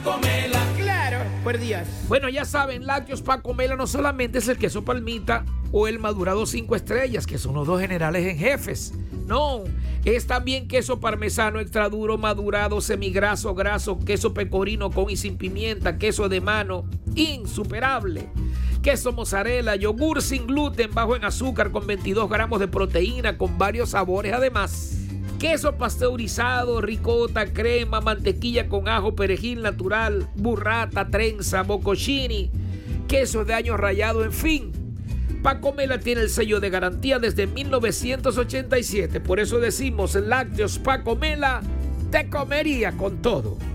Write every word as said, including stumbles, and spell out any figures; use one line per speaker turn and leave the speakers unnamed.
Comela. Claro, por Dios.
Bueno, ya saben, Lácteos Paco Mela no solamente es el queso palmita o el madurado cinco estrellas, que son los dos generales en jefes. No, es también queso parmesano extra duro, madurado, semigraso, graso, queso pecorino con y sin pimienta, queso de mano, insuperable. Queso mozzarella, yogur sin gluten, bajo en azúcar, con veintidós gramos de proteína, con varios sabores además. Queso pasteurizado, ricota, crema, mantequilla con ajo, perejil natural, burrata, trenza, bocconcini, queso de año rallado, en fin. Paco Mela tiene el sello de garantía desde mil novecientos ochenta y siete. Por eso decimos, Lácteos Paco Mela, te comería con todo.